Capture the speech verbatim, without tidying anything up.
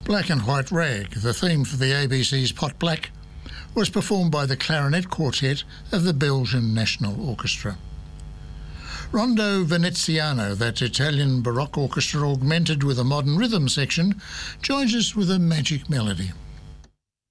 Black and White Rag, the theme for the A B C's Pot Black, was performed by the clarinet quartet of the Belgian National Orchestra. Rondo Veneziano, that Italian Baroque orchestra augmented with a modern rhythm section, joins us with a magic melody.